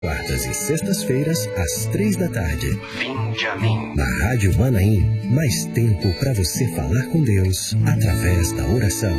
Quartas e sextas-feiras, às 3 da tarde. Vinde a mim. Na Rádio Manaim, mais tempo para você falar com Deus através da oração.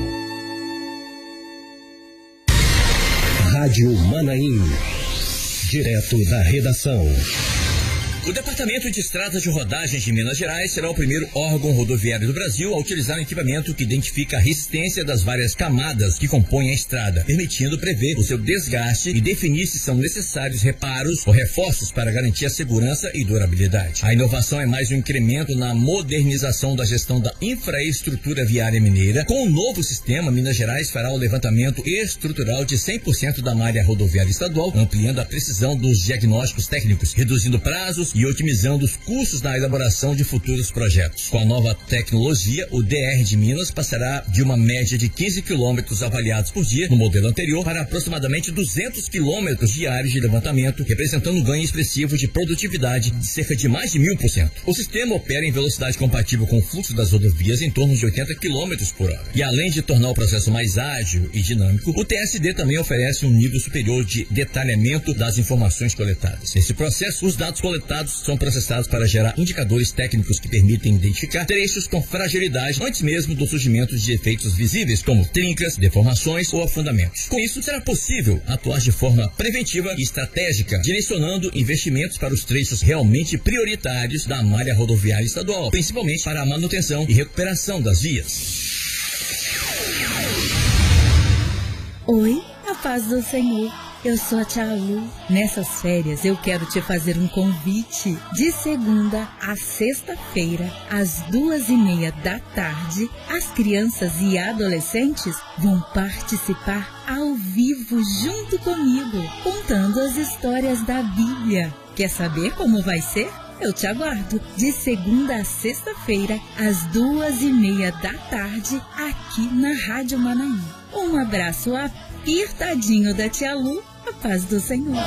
Rádio Manaim, direto da redação. O Departamento de Estradas de Rodagens de Minas Gerais será o primeiro órgão rodoviário do Brasil a utilizar um equipamento que identifica a resistência das várias camadas que compõem a estrada, permitindo prever o seu desgaste e definir se são necessários reparos ou reforços para garantir a segurança e durabilidade. A inovação é mais um incremento na modernização da gestão da infraestrutura viária mineira. Com o novo sistema, Minas Gerais fará o levantamento estrutural de 100% da malha rodoviária estadual, ampliando a precisão dos diagnósticos técnicos, reduzindo prazos e otimizando os custos na elaboração de futuros projetos. Com a nova tecnologia, o DR de Minas passará de uma média de 15 quilômetros avaliados por dia no modelo anterior para aproximadamente 200 quilômetros diários de levantamento, representando um ganho expressivo de produtividade de cerca de mais de 1000%. O sistema opera em velocidade compatível com o fluxo das rodovias em torno de 80 quilômetros por hora. E além de tornar o processo mais ágil e dinâmico, o TSD também oferece um nível superior de detalhamento das informações coletadas. Nesse processo, os dados coletados são processados para gerar indicadores técnicos que permitem identificar trechos com fragilidade antes mesmo do surgimento de efeitos visíveis, como trincas, deformações ou afundamentos. Com isso, será possível atuar de forma preventiva e estratégica, direcionando investimentos para os trechos realmente prioritários da malha rodoviária estadual, principalmente para a manutenção e recuperação das vias. Oi, a paz do Senhor. Eu sou a Tia Lu. Nessas férias eu quero te fazer um convite. De segunda a sexta-feira, às 2:30 da tarde, as crianças e adolescentes vão participar ao vivo junto comigo, contando as histórias da Bíblia. Quer saber como vai ser? Eu te aguardo de segunda a sexta-feira, às 2:30 da tarde, aqui na Rádio Manaim. Um abraço apertadinho da Tia Lu. A paz do Senhor.